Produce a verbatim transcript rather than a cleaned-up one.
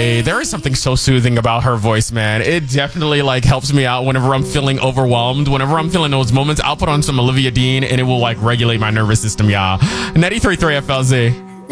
Hey, there is something so soothing about her voice, man. It definitely like helps me out whenever I'm feeling overwhelmed. Whenever I'm feeling those moments, I'll put on some Olivia Dean and it will like regulate my nervous system, y'all. ninety-three point three F L Z.